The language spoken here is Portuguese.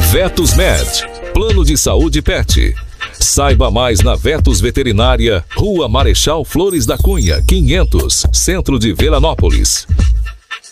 Vetos Med, Plano de Saúde Pet. Saiba mais na Vetos Veterinária, Rua Marechal Flores da Cunha, 500, Centro de Veranópolis.